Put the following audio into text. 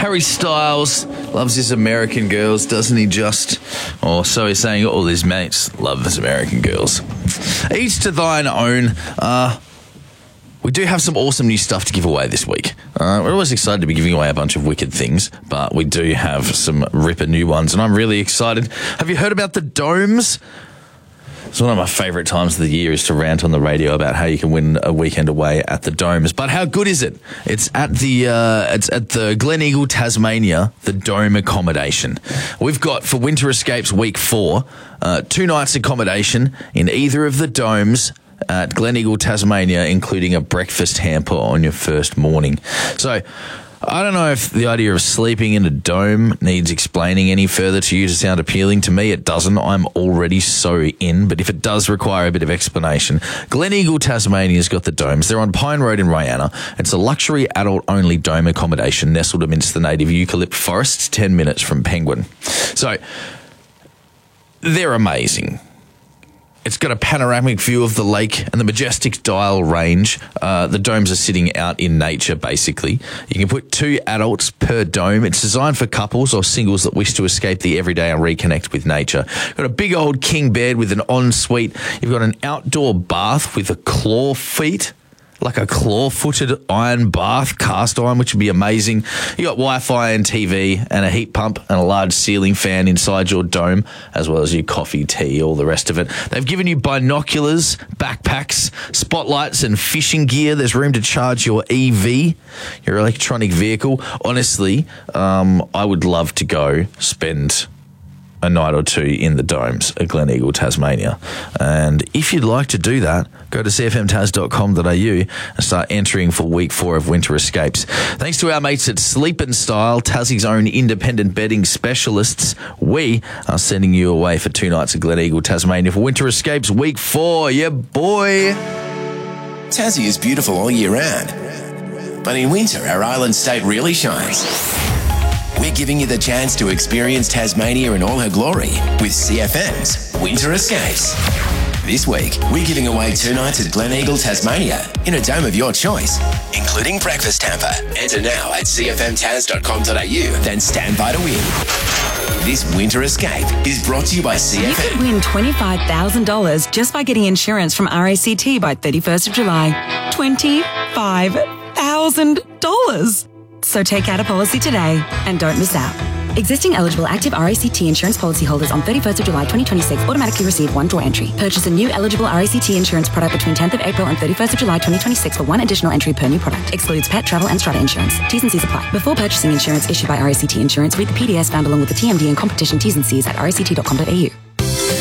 Harry Styles loves his American girls, doesn't he just? Or so he's saying all his mates love his American girls. Each to thine own. We do have some awesome new stuff to give away this week. We're always excited to be giving away a bunch of wicked things, but we do have some ripper new ones, and I'm really excited. Have you heard about the domes? It's one of my favourite times of the year is to rant on the radio about how you can win a weekend away at the Domes. But how good is it? It's at the Glen Eagle, Tasmania, the Dome accommodation. We've got, for Winter Escapes Week 4, 2 nights accommodation in either of the Domes at Glen Eagle, Tasmania, including a breakfast hamper on your first morning. So I don't know if the idea of sleeping in a dome needs explaining any further to you to sound appealing. To me, it doesn't. I'm already so in, but if it does require a bit of explanation, Glen Eagle, Tasmania's got the domes. They're on Pine Road in Rayana. It's a luxury adult-only dome accommodation nestled amidst the native eucalypt forests, 10 minutes from Penguin. So they're amazing. It's got a panoramic view of the lake and the majestic Dial Range. The domes are sitting out in nature, basically. You can put 2 adults per dome. It's designed for couples or singles that wish to escape the everyday and reconnect with nature. Got a big old king bed with an ensuite. You've got an outdoor bath with a claw feet, like a claw-footed iron bath, cast iron, which would be amazing. You got Wi-Fi and TV and a heat pump and a large ceiling fan inside your dome, as well as your coffee, tea, all the rest of it. They've given you binoculars, backpacks, spotlights and fishing gear. There's room to charge your EV, your electronic vehicle. Honestly, I would love to go spend a night or 2 in the domes at Glen Eagle, Tasmania. And if you'd like to do that, go to cfmtas.com.au and start entering for week 4 of Winter Escapes. Thanks to our mates at Sleep and Style, Tassie's own independent bedding specialists, we are sending you away for 2 nights at Glen Eagle, Tasmania for Winter Escapes week 4. Yeah, boy. Tassie is beautiful all year round, but in winter, our island state really shines. We're giving you the chance to experience Tasmania in all her glory with CFM's Winter Escapes. This week, we're giving away 2 nights at Glen Eagle, Tasmania in a dome of your choice, including breakfast hamper. Enter now at cfmtas.com.au, then stand by to win. This Winter Escape is brought to you by CFM. You could win $25,000 just by getting insurance from RACT by 31st of July. $25,000. So take out a policy today and don't miss out. Existing eligible active RACT insurance policyholders on 31st of July 2026 automatically receive 1 draw entry. Purchase a new eligible RACT insurance product between 10th of April and 31st of July 2026 for 1 additional entry per new product. Excludes pet, travel and strata insurance. T's and C's apply. Before purchasing insurance issued by RACT Insurance, read the PDS found along with the TMD and competition T's and C's at ract.com.au.